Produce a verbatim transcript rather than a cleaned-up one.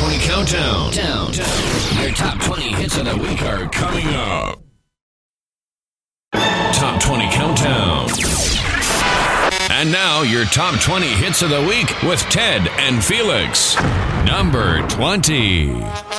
twenty Countdown. Down, down. Your top twenty hits of the week are coming up. Top twenty Countdown. And now, your top twenty hits of the week with Ted and Felix. Number twenty.